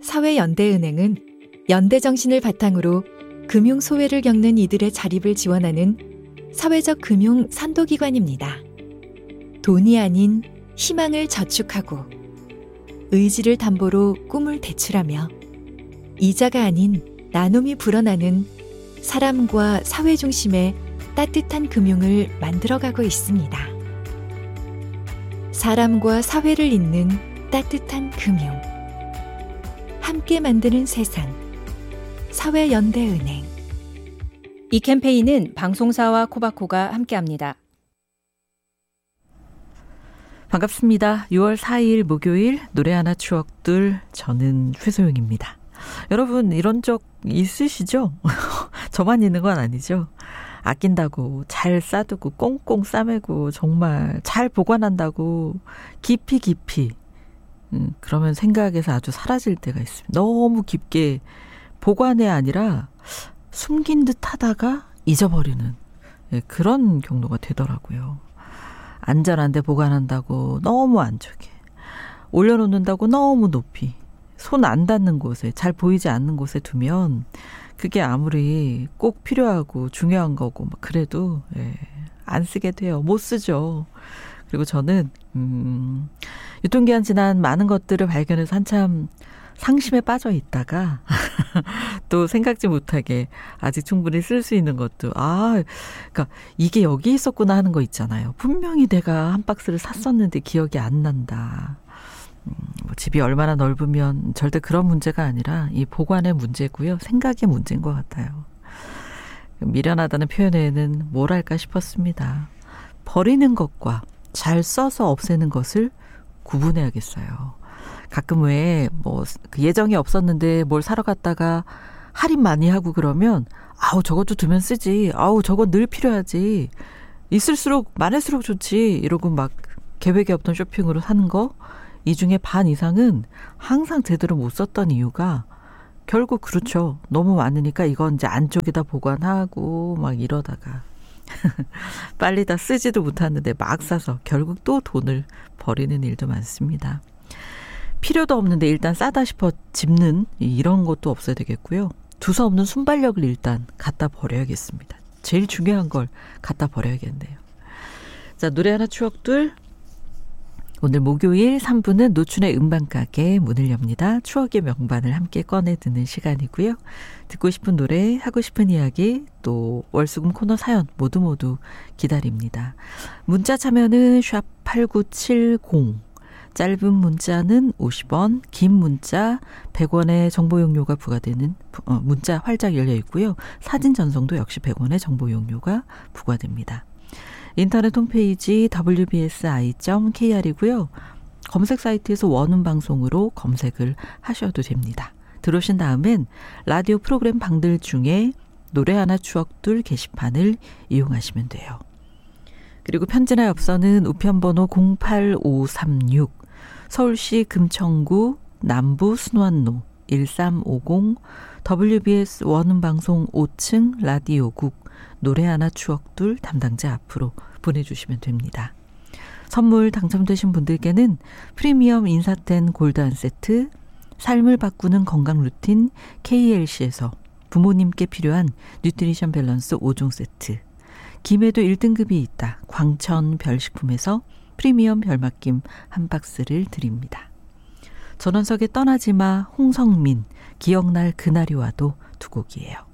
사회연대은행은 연대 정신을 바탕으로 금융 소외를 겪는 이들의 자립을 지원하는 사회적 금융 선도기관입니다. 돈이 아닌 희망을 저축하고 의지를 담보로 꿈을 대출하며 이자가 아닌 나눔이 불어나는 사람과 사회 중심의 따뜻한 금융을 만들어가고 있습니다. 사람과 사회를 잇는 따뜻한 금융. 함께 만드는 세상. 사회연대은행. 이 캠페인은 방송사와 코바코가 함께합니다. 반갑습니다. 6월 4일 목요일 노래 하나 추억들, 저는 최소영입니다. 여러분 이런 적 있으시죠? 저만 있는 건 아니죠. 아낀다고 잘 싸두고 꽁꽁 싸매고 정말 잘 보관한다고 깊이 그러면 생각에서 아주 사라질 때가 있습니다. 너무 깊게 보관이 아니라 숨긴 듯 하다가 잊어버리는 그런 경로가 되더라고요. 안전한데 보관한다고 너무 안쪽에, 올려놓는다고 너무 높이, 손 안 닿는 곳에, 잘 보이지 않는 곳에 두면 그게 아무리 꼭 필요하고 중요한 거고 그래도 안 쓰게 돼요. 못 쓰죠. 그리고 저는 유통기한 지난 많은 것들을 발견해서 한참 상심에 빠져 있다가 또 생각지 못하게 아직 충분히 쓸 수 있는 것도 그러니까 이게 여기 있었구나 하는 거 있잖아요. 분명히 내가 한 박스를 샀었는데 기억이 안 난다. 집이 얼마나 넓으면 절대 그런 문제가 아니라 이 보관의 문제고요. 생각의 문제인 것 같아요. 미련하다는 표현에는 뭘 할까 싶었습니다. 버리는 것과 잘 써서 없애는 것을 구분해야겠어요. 가끔 왜 그 예정이 없었는데 뭘 사러 갔다가 할인 많이 하고 그러면 저것도 두면 쓰지. 저건 늘 필요하지. 있을수록 많을수록 좋지. 이러고 막 계획이 없던 쇼핑으로 사는 거. 이 중에 반 이상은 항상 제대로 못 썼던 이유가 결국 그렇죠. 너무 많으니까 이건 이제 안쪽에다 보관하고 막 이러다가 빨리 다 쓰지도 못하는데 막 사서 결국 또 돈을 버리는 일도 많습니다. 필요도 없는데 일단 싸다 싶어 집는 이런 것도 없어야 되겠고요. 두서없는 순발력을 일단 갖다 버려야겠습니다. 제일 중요한 걸 갖다 버려야겠네요. 자, 노래 하나 추억들. 오늘 목요일 3부는 노춘의 음반가게 문을 엽니다. 추억의 명반을 함께 꺼내 듣는 시간이고요. 듣고 싶은 노래, 하고 싶은 이야기, 또 월수금 코너 사연 모두 기다립니다. 문자 참여는 샵 8970, 짧은 문자는 50원, 긴 문자 100원의 정보 용료가 부과되는 문자 활짝 열려 있고요. 사진 전송도 역시 100원의 정보 용료가 부과됩니다. 인터넷 홈페이지 wbsi.kr이고요. 검색 사이트에서 원음 방송으로 검색을 하셔도 됩니다. 들어오신 다음엔 라디오 프로그램 방들 중에 노래 하나 추억들 게시판을 이용하시면 돼요. 그리고 편지나 엽서는 우편번호 08536, 서울시 금천구 남부 순환로 1350, WBS 원음방송 5층 라디오국 노래 하나 추억들 담당자 앞으로 보내주시면 됩니다. 선물 당첨되신 분들께는 프리미엄 인사텐 골드 한 세트, 삶을 바꾸는 건강 루틴 KLC에서 부모님께 필요한 뉴트리션 밸런스 5종 세트, 김에도 1등급이 있다 광천 별식품에서 프리미엄 별맛김 한 박스를 드립니다. 전원석에 떠나지마 홍성민, 기억날 그날이 와도 두 곡이에요.